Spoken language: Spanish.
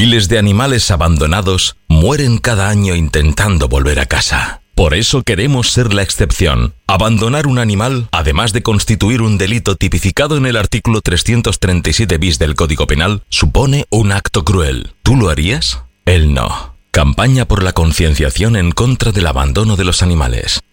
Miles de animales abandonados mueren cada año intentando volver a casa. Por eso queremos ser la excepción. Abandonar un animal, además de constituir un delito tipificado en el artículo 337 bis del Código Penal, supone un acto cruel. ¿Tú lo harías? Él no. Campaña por la concienciación en contra del abandono de los animales.